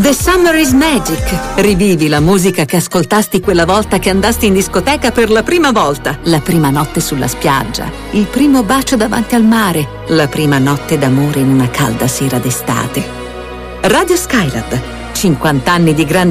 The Summer is Magic. Rivivi la musica che ascoltasti quella volta che andasti in discoteca per la prima volta. La prima notte sulla spiaggia. Il primo bacio davanti al mare. La prima notte d'amore in una calda sera d'estate. Radio Skylab. 50 anni di grande